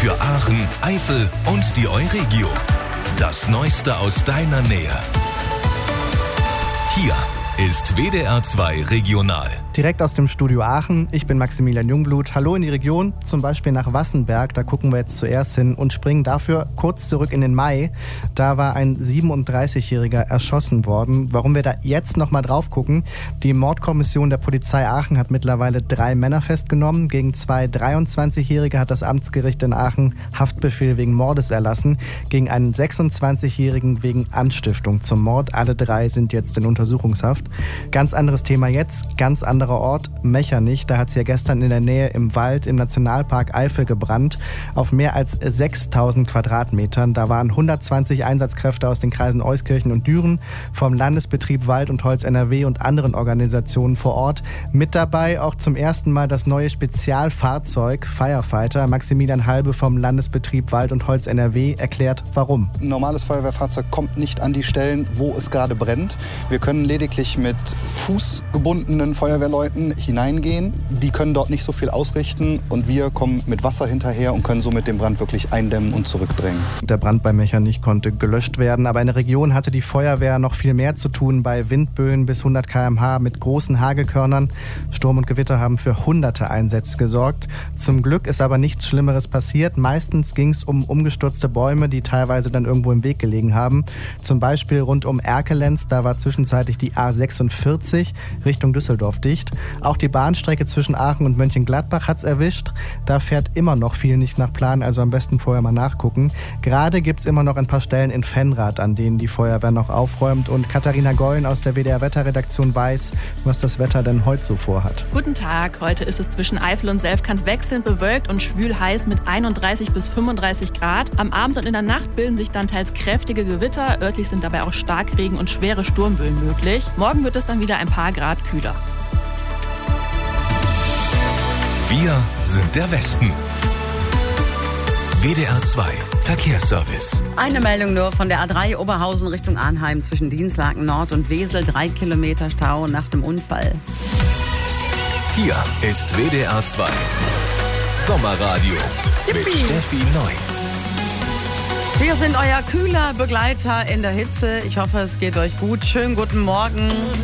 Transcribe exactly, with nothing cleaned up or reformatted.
Für Aachen, Eifel und die Euregio. Das Neueste aus deiner Nähe. Hier ist W D R zwei Regional. Direkt aus dem Studio Aachen. Ich bin Maximilian Jungblut. Hallo in die Region, zum Beispiel nach Wassenberg. Da gucken wir jetzt zuerst hin und springen dafür kurz zurück in den Mai. Da war ein siebenunddreißigjähriger erschossen worden. Warum wir da jetzt nochmal drauf gucken? Die Mordkommission der Polizei Aachen hat mittlerweile drei Männer festgenommen. Gegen zwei dreiundzwanzigjährige hat das Amtsgericht in Aachen Haftbefehl wegen Mordes erlassen. Gegen einen sechsundzwanzigjährigen wegen Anstiftung zum Mord. Alle drei sind jetzt in Untersuchungshaft. Ganz anderes Thema jetzt, ganz anderer Ort, Mechernich. Da hat es ja gestern in der Nähe im Wald im Nationalpark Eifel gebrannt, auf mehr als sechstausend Quadratmetern. Da waren hundertzwanzig Einsatzkräfte aus den Kreisen Euskirchen und Düren, vom Landesbetrieb Wald und Holz N R W und anderen Organisationen vor Ort. Mit dabei auch zum ersten Mal das neue Spezialfahrzeug Firefighter. Maximilian Halbe vom Landesbetrieb Wald und Holz N R W erklärt, warum. Ein normales Feuerwehrfahrzeug kommt nicht an die Stellen, wo es gerade brennt. Wir können lediglich mit fußgebundenen Feuerwehrleuten hineingehen. Die können dort nicht so viel ausrichten und wir kommen mit Wasser hinterher und können somit den Brand wirklich eindämmen und zurückdrängen. Der Brand bei Mechernich konnte gelöscht werden, aber in der Region hatte die Feuerwehr noch viel mehr zu tun. Bei Windböen bis hundert Kilometer pro Stunde mit großen Hagelkörnern. Sturm und Gewitter haben für hunderte Einsätze gesorgt. Zum Glück ist aber nichts Schlimmeres passiert. Meistens ging es um umgestürzte Bäume, die teilweise dann irgendwo im Weg gelegen haben. Zum Beispiel rund um Erkelenz, da war zwischenzeitlich die A sechsundvierzig Richtung Düsseldorf dicht. Auch die Bahnstrecke zwischen Aachen und Mönchengladbach hat es erwischt. Da fährt immer noch viel nicht nach Plan, also am besten vorher mal nachgucken. Gerade gibt es immer noch ein paar Stellen in Venrath, an denen die Feuerwehr noch aufräumt. Und Katharina Gollen aus der W D R-Wetterredaktion weiß, was das Wetter denn heute so vorhat. Guten Tag, heute ist es zwischen Eifel und Selfkant wechselnd bewölkt und schwül heiß mit einunddreißig bis fünfunddreißig Grad. Am Abend und in der Nacht bilden sich dann teils kräftige Gewitter. Örtlich sind dabei auch Starkregen und schwere Sturmböen möglich. Morgen wird es dann wieder ein paar Grad kühler. Wir sind der Westen. W D R zwei Verkehrsservice. Eine Meldung nur von der A drei Oberhausen Richtung Arnheim zwischen Dienstlaken Nord und Wesel. Drei Kilometer Stau nach dem Unfall. Hier ist W D R zwei Sommerradio mit Steffi Neu. Wir sind euer kühler Begleiter in der Hitze. Ich hoffe, es geht euch gut. Schönen guten Morgen.